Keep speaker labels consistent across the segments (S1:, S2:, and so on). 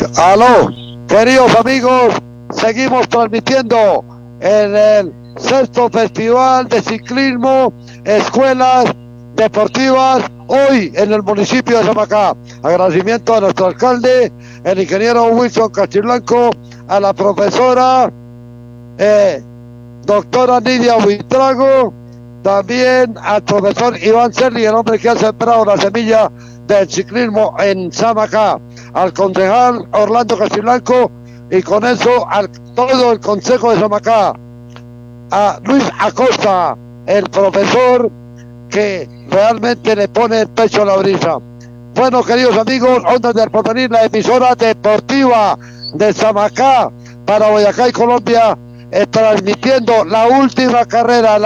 S1: Aló, queridos amigos, seguimos transmitiendo en el sexto Festival de Ciclismo Escuelas Deportivas, hoy en el municipio de Samacá. Agradecimiento a nuestro alcalde, el ingeniero Wilson Castiblanco, a la profesora doctora Nidia Buitrago, también al profesor Iván Cerri, el hombre que ha sembrado la semilla del ciclismo en Samacá, al concejal Orlando Castiblanco, y con eso a todo el consejo de Samacá, a Luis Acosta, el profesor que realmente le pone el pecho a la brisa. Bueno, queridos amigos, Ondas del Porvenir, la emisora deportiva de Samacá para Boyacá y Colombia, transmitiendo la última carrera,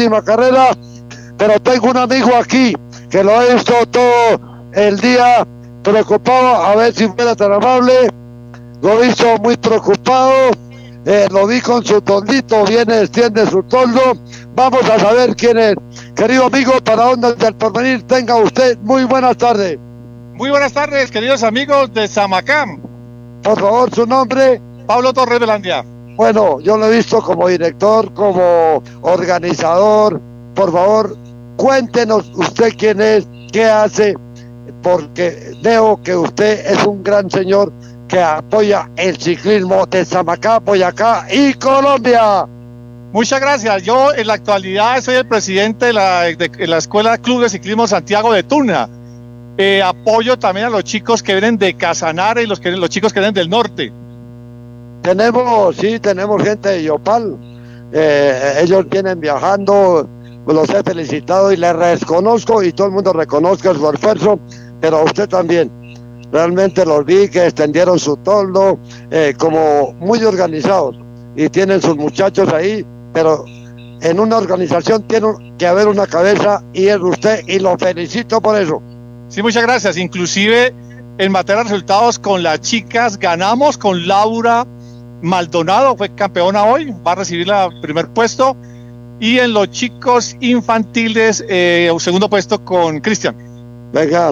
S1: pero tengo un amigo aquí que lo he visto todo el día preocupado, a ver si fuera tan amable. Lo he visto muy preocupado, lo vi con su toldito, viene, extiende su toldo. Vamos a saber quién es. Querido amigo, para Ondas del Porvenir, tenga usted muy buenas tardes.
S2: Muy buenas tardes, queridos amigos de Samacá.
S1: Por favor, su nombre.
S2: Pablo Torres Velandia.
S1: Bueno, yo lo he visto como director, como organizador. Por favor, cuéntenos usted quién es, qué hace, porque veo que usted es un gran señor que apoya el ciclismo de Samacá, Boyacá y Colombia.
S2: Muchas gracias. Yo en la actualidad soy el presidente de la Escuela Club de Ciclismo Santiago de Tuna. Apoyo también a los chicos que vienen de Casanare y los chicos que vienen del norte.
S1: Tenemos gente de Yopal. Ellos vienen viajando, los he felicitado y les reconozco, y todo el mundo reconozca su esfuerzo, pero a usted también. Realmente los vi que extendieron su toldo, como muy organizados, y tienen sus muchachos ahí, pero en una organización tiene que haber una cabeza, y es usted, y lo felicito por eso.
S2: Sí, muchas gracias. Inclusive en materia de resultados con las chicas ganamos con Laura Maldonado, fue campeona hoy, va a recibir el primer puesto, y en los chicos infantiles un segundo puesto con Cristian.
S1: Venga,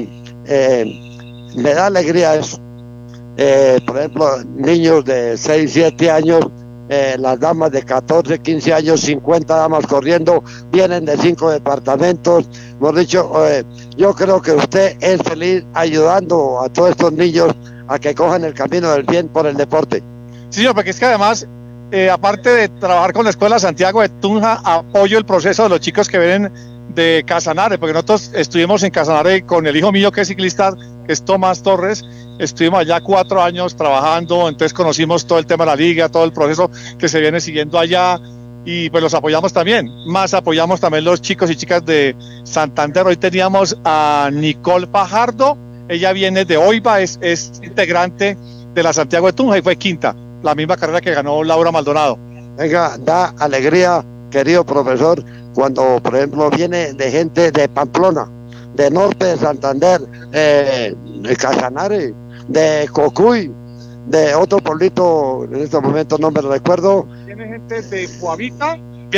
S1: me da alegría eso. Por ejemplo, niños de 6, 7 años, las damas de 14, 15 años, 50 damas corriendo, vienen de 5 departamentos. Hemos dicho, yo creo que usted es feliz ayudando a todos estos niños a que cojan el camino del bien por el deporte.
S2: Sí, señor, porque es que además, aparte de trabajar con la Escuela Santiago de Tunja, apoyo el proceso de los chicos que vienen de Casanare, porque nosotros estuvimos en Casanare con el hijo mío que es ciclista, que es Tomás Torres. Estuvimos allá 4 años trabajando, entonces conocimos todo el tema de la liga, todo el proceso que se viene siguiendo allá, y pues los apoyamos también. Más apoyamos también los chicos y chicas de Santander. Hoy teníamos a Nicole Fajardo, ella viene de Oiva, es integrante de la Santiago de Tunja y fue quinta, la misma carrera que ganó Laura Maldonado.
S1: Venga, da alegría, querido profesor, cuando por ejemplo viene de gente de Pamplona, de norte de Santander, de Casanare, de Cocuy, de otro pueblito, en este momento no me recuerdo.
S2: Viene gente de Boavita,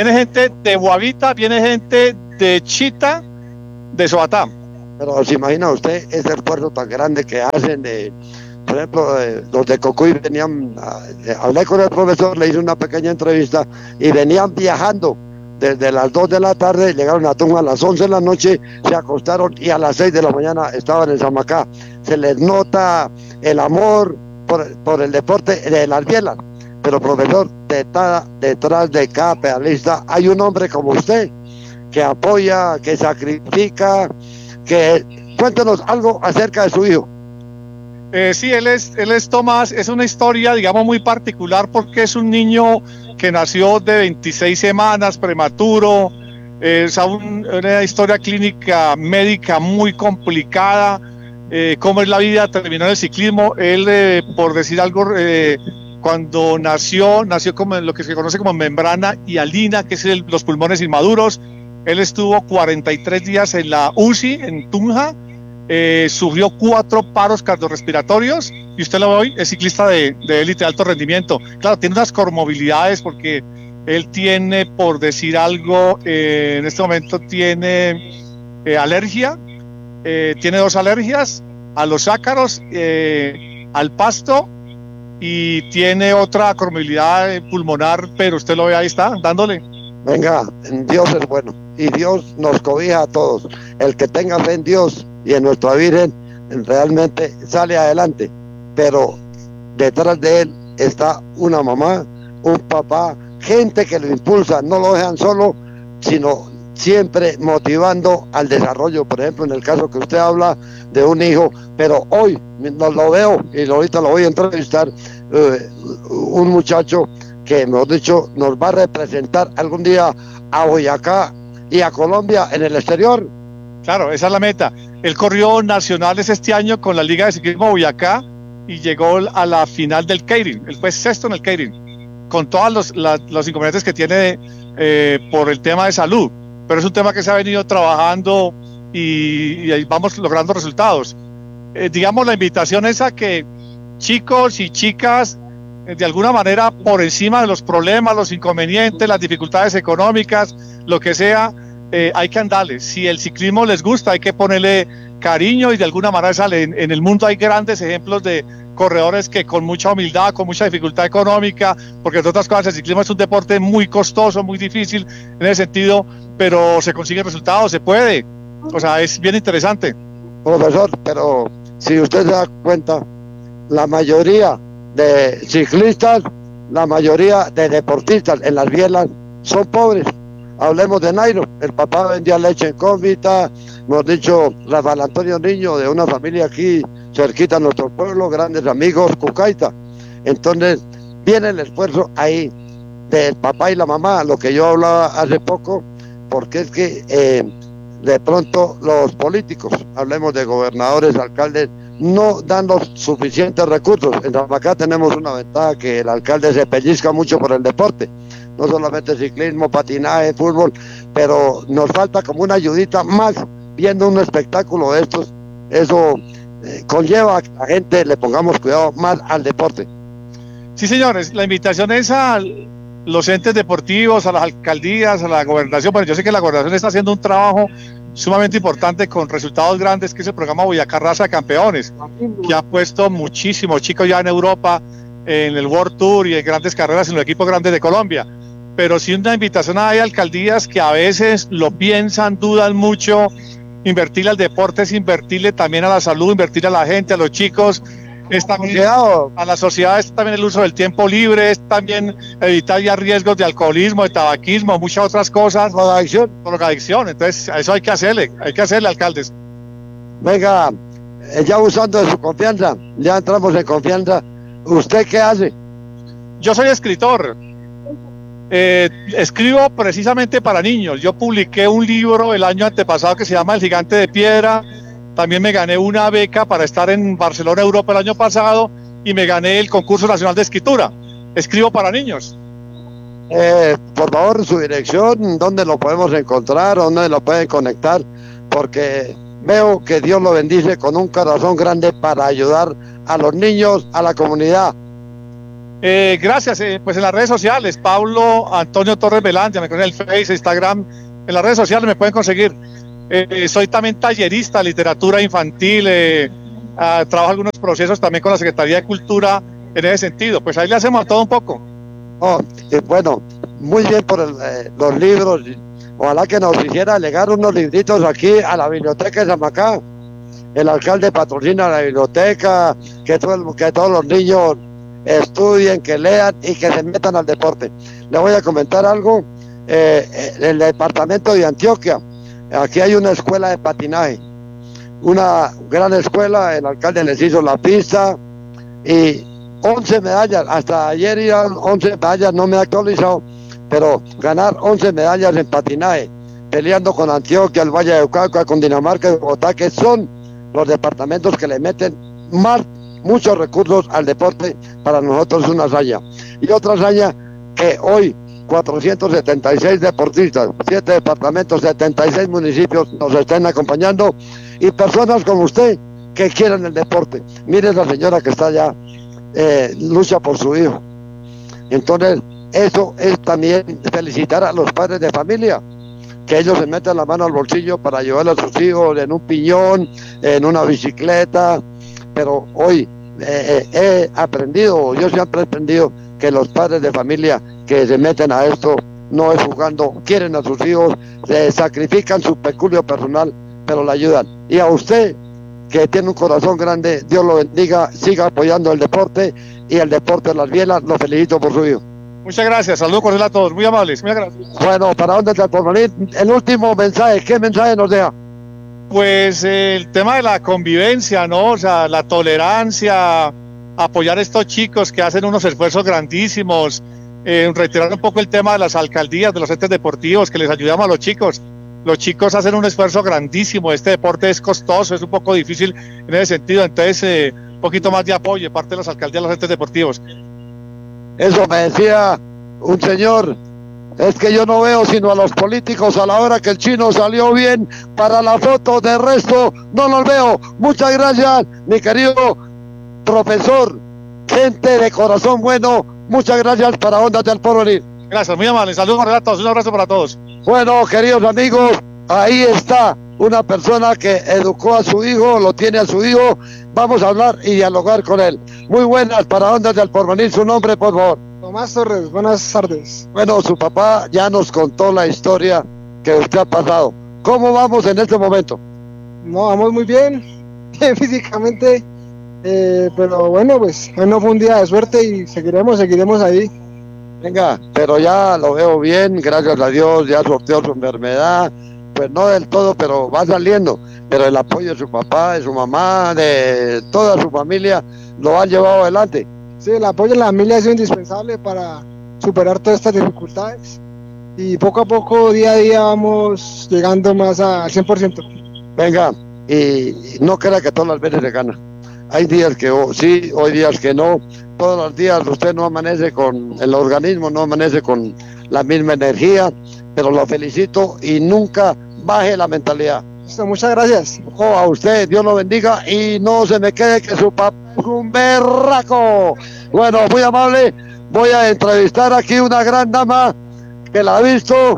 S2: viene gente de Chita, de Sobatá.
S1: Pero se imagina usted ese esfuerzo tan grande que hacen de... Por ejemplo, los de Cocuy venían, hablé con el profesor, le hice una pequeña entrevista, y venían viajando desde las 2 de la tarde, llegaron a Tunja a las 11 de la noche, se acostaron y a las 6 de la mañana estaban en Samacá. Se les nota el amor por el deporte de las bielas. Pero profesor, detrás de cada pedalista hay un hombre como usted, que apoya, que sacrifica, Cuéntenos algo acerca de su hijo.
S2: Sí, él es Tomás. Es una historia, digamos, muy particular, porque es un niño que nació de 26 semanas, prematuro. Es una historia clínica médica muy complicada. Cómo es la vida, terminó en el ciclismo. Él, por decir algo, cuando nació como en lo que se conoce como membrana hialina, que es los pulmones inmaduros. Él estuvo 43 días en la UCI en Tunja. Sufrió 4 paros cardiorrespiratorios, y usted lo ve hoy, es ciclista de élite de alto rendimiento. Claro, tiene unas comorbilidades, porque él tiene, por decir algo, en este momento tiene alergia, tiene 2 alergias, a los ácaros, al pasto y tiene otra comorbilidad pulmonar, pero usted lo ve ahí está, dándole.
S1: Venga, Dios es bueno y Dios nos cobija a todos. El que tenga fe en Dios y en nuestra Virgen realmente sale adelante, pero detrás de él está una mamá, un papá, gente que lo impulsa, no lo dejan solo, sino siempre motivando al desarrollo. Por ejemplo, en el caso que usted habla de un hijo, pero hoy no lo veo y ahorita lo voy a entrevistar, un muchacho que, mejor dicho, nos va a representar algún día a Boyacá y a Colombia en el exterior.
S2: Claro, esa es la meta. Él corrió nacionales este año con la Liga de Ciclismo Boyacá y llegó a la final del Keirin. Él fue sexto en el Keirin, con todos los inconvenientes que tiene por el tema de salud. Pero es un tema que se ha venido trabajando y ahí vamos logrando resultados. Digamos, la invitación es a que chicos y chicas, de alguna manera, por encima de los problemas, los inconvenientes, las dificultades económicas, lo que sea, hay que andarles. Si el ciclismo les gusta, hay que ponerle cariño y de alguna manera sale. En el mundo hay grandes ejemplos de corredores que con mucha humildad, con mucha dificultad económica, porque entre otras cosas el ciclismo es un deporte muy costoso, muy difícil en ese sentido, pero se consiguen resultados, se puede. O sea, es bien interesante.
S1: Profesor, pero si usted se da cuenta, la mayoría de ciclistas, la mayoría de deportistas en las bielas son pobres. Hablemos de Nairo, el papá vendía leche en Cómbita, hemos dicho Rafael Antonio Niño, de una familia aquí cerquita a nuestro pueblo, grandes amigos, Cucaita. Entonces viene el esfuerzo ahí del papá y la mamá, lo que yo hablaba hace poco, porque es que de pronto los políticos, hablemos de gobernadores, alcaldes, no dan los suficientes recursos. En Ramacá tenemos una ventaja, que el alcalde se pellizca mucho por el deporte, no solamente ciclismo, patinaje, fútbol, pero nos falta como una ayudita más viendo un espectáculo de estos. Eso conlleva a que la gente le pongamos cuidado más al deporte.
S2: Sí, señores, la invitación es a los entes deportivos, a las alcaldías, a la gobernación. Bueno, yo sé que la gobernación está haciendo un trabajo sumamente importante con resultados grandes, que es el programa Boyacá Raza de Campeones, que ha puesto muchísimos chicos ya en Europa, en el World Tour y en grandes carreras en los equipos grandes de Colombia. Pero sí una invitación a hay alcaldías que a veces lo piensan, dudan mucho. Invertirle al deporte es invertirle también a la salud, invertirle a la gente, a los chicos, es también a la sociedad, es también el uso del tiempo libre, es también evitar ya riesgos de alcoholismo, de tabaquismo, muchas otras cosas, drogadicción. Entonces a eso hay que hacerle, alcaldes.
S1: Venga, ya usando de su confianza, ya entramos en confianza. ¿Usted qué hace?
S2: Yo soy escritor. Escribo precisamente para niños. Yo publiqué un libro el año antepasado que se llama El Gigante de Piedra. También me gané una beca para estar en Barcelona, Europa, el año pasado, y me gané el concurso nacional de escritura. Escribo para niños.
S1: Por favor, su dirección, dónde lo podemos encontrar, dónde lo pueden conectar, porque veo que Dios lo bendice con un corazón grande para ayudar a los niños, a la comunidad.
S2: Gracias, pues en las redes sociales, Pablo Antonio Torres Velandia, me conocen en el Face, Instagram, en las redes sociales me pueden conseguir. Soy también tallerista, literatura infantil, trabajo algunos procesos también con la Secretaría de Cultura en ese sentido, pues ahí le hacemos todo un poco.
S1: Bueno, muy bien por los libros, ojalá que nos hiciera llegar unos libritos aquí a la biblioteca de Zamacá. El alcalde patrocina la biblioteca, que todos los niños estudien, que lean y que se metan al deporte. Le voy a comentar algo. El departamento de Antioquia, aquí hay una escuela de patinaje, una gran escuela. El alcalde les hizo la pista y 11 medallas, hasta ayer iban 11 medallas, no me he actualizado, pero ganar 11 medallas en patinaje, peleando con Antioquia, el Valle de Cauca, con Dinamarca y Bogotá, que son los departamentos que le meten muchos recursos al deporte. Para nosotros es una hazaña. Y otra hazaña, que hoy 476 deportistas, 7 departamentos, 76 municipios nos estén acompañando, y personas como usted que quieren el deporte. Mire la señora que está allá, lucha por su hijo. Entonces eso es también felicitar a los padres de familia, que ellos se meten la mano al bolsillo para llevar a sus hijos en un piñón, en una bicicleta. Pero hoy he aprendido, yo siempre he aprendido que los padres de familia que se meten a esto no es jugando, quieren a sus hijos, se sacrifican su peculio personal, pero le ayudan. Y a usted, que tiene un corazón grande, Dios lo bendiga, siga apoyando el deporte y el deporte de las bielas, lo felicito por su hijo.
S2: Muchas gracias, saludos cordial a todos, muy amables, muchas gracias.
S1: Bueno, ¿para dónde está el porvenir? El último mensaje, ¿qué mensaje nos deja?
S2: Pues el tema de la convivencia, ¿no? O sea, la tolerancia, apoyar a estos chicos que hacen unos esfuerzos grandísimos, retirar un poco el tema de las alcaldías, de los entes deportivos, que les ayudamos a los chicos. Los chicos hacen un esfuerzo grandísimo, este deporte es costoso, es un poco difícil en ese sentido, entonces un poquito más de apoyo de parte de las alcaldías, de los entes deportivos.
S1: Eso me decía un señor, es que yo no veo sino a los políticos a la hora que el chino salió bien para la foto, de resto no los veo. Muchas gracias, mi querido profesor, gente de corazón bueno, muchas gracias para Ondas del Porvenir.
S2: Gracias, muy amable, saludos a todos, un abrazo para todos.
S1: Bueno, queridos amigos, ahí está una persona que educó a su hijo, lo tiene a su hijo, vamos a hablar y dialogar con él. Muy buenas para Ondas del Porvenir, su nombre por favor.
S3: Tomás Torres, buenas tardes.
S1: Bueno, su papá ya nos contó la historia que usted ha pasado. ¿Cómo vamos en este momento?
S3: No, vamos muy bien, físicamente, pero bueno, pues hoy no fue un día de suerte y seguiremos ahí.
S1: Venga, pero ya lo veo bien, gracias a Dios, ya sorteó su enfermedad, pues no del todo, pero va saliendo. Pero el apoyo de su papá, de su mamá, de toda su familia, lo han llevado adelante.
S3: Sí, el apoyo de la familia ha sido indispensable para superar todas estas dificultades y poco a poco, día a día, vamos llegando más al 100%.
S1: Venga, y no crea que todas las veces se gana. Hay días que sí, hay días que no. Todos los días usted no amanece con, el organismo no amanece con la misma energía, pero lo felicito y nunca baje la mentalidad.
S3: Listo, muchas gracias.
S1: A usted, Dios lo bendiga y no se me quede que su papá es un berraco. Bueno, muy amable, voy a entrevistar aquí una gran dama que la he visto,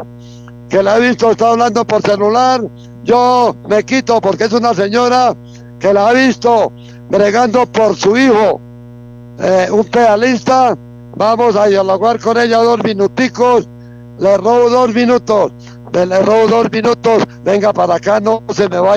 S1: está hablando por celular. Yo me quito porque es una señora que la ha visto bregando por su hijo, un pedalista. Vamos a dialogar con ella 2 minuticos, le robo 2 minutos, venga para acá, no se me vaya.